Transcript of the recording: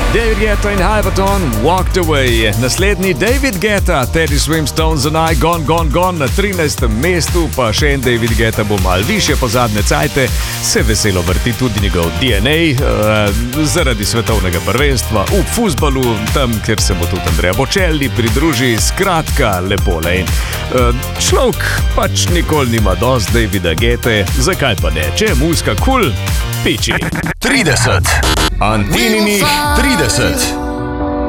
David Guetta in Hyperton, Walked Away. Naslednji David Guetta, Teddy Swimstones and I, Gone. Na 13. mestu pa še en David Guetta bo mal više po zadnje cajte. Se veselo vrti tudi njegov DNA zaradi svetovnega prvenstva v fuzbalu, tam, kjer se bo tudi Andrea Bocelli pridruži. Skratka, lepole. Človek pač nikoli nima dost Davida Guette, zakaj pa ne? Če je muzika cool, piči. 30. Antinini 30.